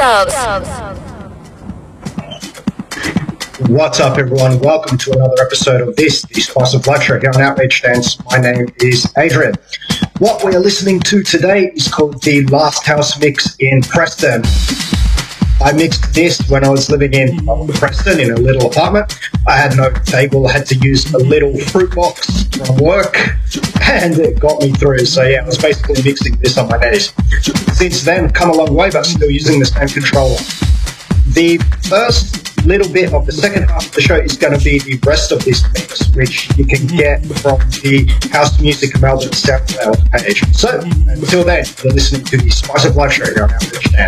What's up, everyone? Welcome to another episode of the Spice of Life show here on Outrage Dance. My name is Adrian. What we are listening to today is called the Last House Mix in Preston. I mixed this when I was living in Preston in a little apartment. I had no table, I had to use a little fruit box from work, and it got me through. So yeah, I was basically mixing this on my knees. Since then, come a long way, but still using the same controller. The first little bit of the second half of the show is going to be the rest of this mix, which you can get from the House Music Melbourne SoundCloud page. So, until then, you're listening to the Spice of Life show here on Outrage Dance.